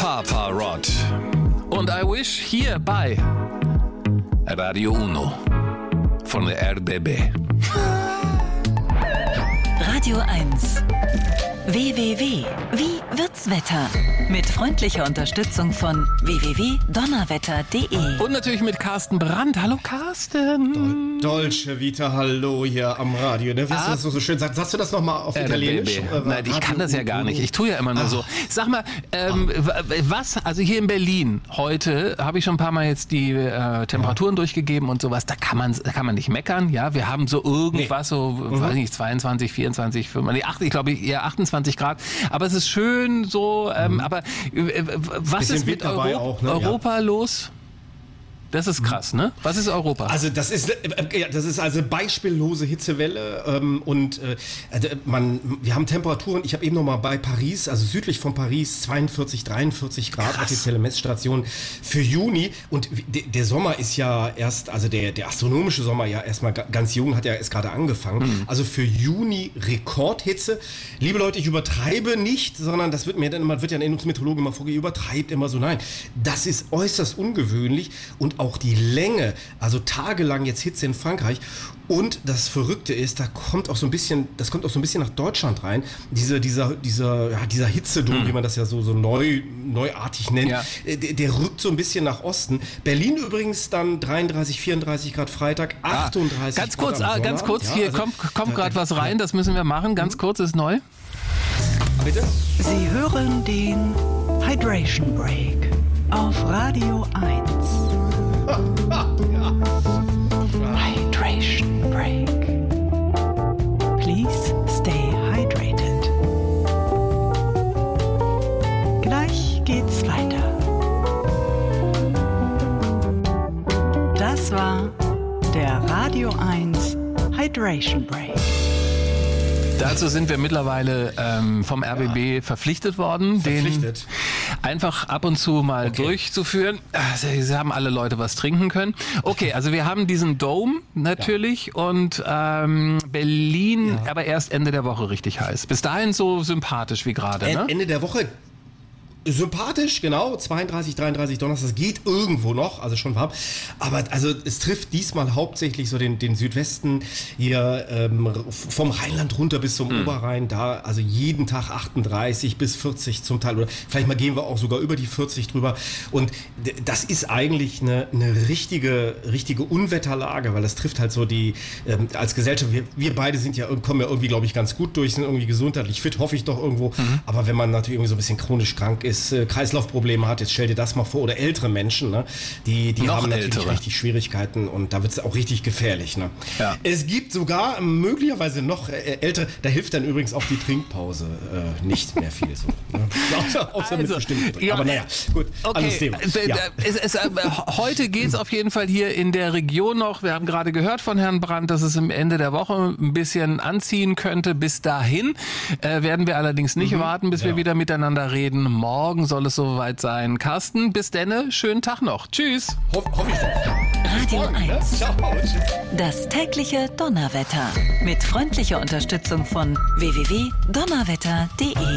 Papa Rod und I Wish hier bei Radio Uno von der RBB. Radio 1. WWW. Wie wird's Wetter? Mit freundlicher Unterstützung von www.donnerwetter.de. Und natürlich mit Carsten Brandt. Hallo Carsten. Dolce Vita, hallo hier am Radio. Ne? Wie hast du das so schön sagt? Sagst du das nochmal auf Italienisch? Nein, ich kann das ja gar nicht. Ich tue ja immer nur so. Sag mal, also hier in Berlin, heute habe ich schon ein paar Mal jetzt die Temperaturen durchgegeben und sowas. Da kann man nicht meckern. Ja, wir haben so irgendwas, weiß nicht, 22, 24, 25, ich glaube eher 28 Grad. Aber es ist schön so. Aber was ist mit Europa los? Das ist krass, ne? Was ist Europa? Also das ist also beispiellose Hitzewelle wir haben Temperaturen, ich habe eben noch mal bei Paris, also südlich von Paris 42, 43 Grad, krass. Offizielle Messstation für Juni und der Sommer ist ja erst, also der astronomische Sommer ja erstmal ganz jung, hat ja erst gerade angefangen. Also für Juni Rekordhitze. Liebe Leute, ich übertreibe nicht, sondern das wird ja ein Meteorologe immer vorgegeben, übertreibt immer so. Nein, das ist äußerst ungewöhnlich und auch die Länge, also tagelang jetzt Hitze in Frankreich. Und das Verrückte ist, das kommt auch so ein bisschen nach Deutschland rein. Dieser Hitzedom, wie man das ja so neuartig nennt, der rückt so ein bisschen nach Osten. Berlin übrigens dann 33, 34 Grad Freitag, 38 ganz kurz, Grad ganz kurz, hier kommt gerade was rein, das müssen wir machen, ganz kurz, ist neu. Bitte? Sie hören den Hydration Break auf Radio 1. Hydration Break. Please stay hydrated. Gleich geht's weiter. Das war der Radio 1 Hydration Break. Dazu sind wir mittlerweile vom RBB verpflichtet worden, den einfach ab und zu mal durchzuführen. Sie haben alle Leute was trinken können. Okay, also wir haben diesen Dome natürlich und Berlin, aber erst Ende der Woche richtig heiß. Bis dahin so sympathisch wie gerade, ne? Ende der Woche sympathisch, genau, 32, 33 Donnerstag, das geht irgendwo noch, also schon warm, aber also es trifft diesmal hauptsächlich so den Südwesten hier vom Rheinland runter bis zum Oberrhein, da also jeden Tag 38 bis 40 zum Teil oder vielleicht mal gehen wir auch sogar über die 40 drüber und das ist eigentlich eine richtige Unwetterlage, weil das trifft halt so die, als Gesellschaft, wir beide kommen ja irgendwie, glaube ich, ganz gut durch, sind irgendwie gesundheitlich fit, hoffe ich doch irgendwo, aber wenn man natürlich irgendwie so ein bisschen chronisch krank ist, Kreislaufprobleme hat, jetzt stell dir das mal vor, oder ältere Menschen, ne? Die haben natürlich richtig Schwierigkeiten und da wird es auch richtig gefährlich. Ne? Ja. Es gibt sogar möglicherweise noch ältere, da hilft dann übrigens auch die Trinkpause nicht mehr viel. So, ne? außer mit bestimmten. Ja. Aber naja, gut, anderes Thema. Heute geht es auf jeden Fall hier in der Region noch, wir haben gerade gehört von Herrn Brandt, dass es am Ende der Woche ein bisschen anziehen könnte. Bis dahin werden wir allerdings nicht warten, bis wir wieder miteinander reden. Morgen soll es soweit sein. Carsten, bis denne, schönen Tag noch. Tschüss. Hoffe ich doch. Radio 1. Das tägliche Donnerwetter. Mit freundlicher Unterstützung von www.donnerwetter.de.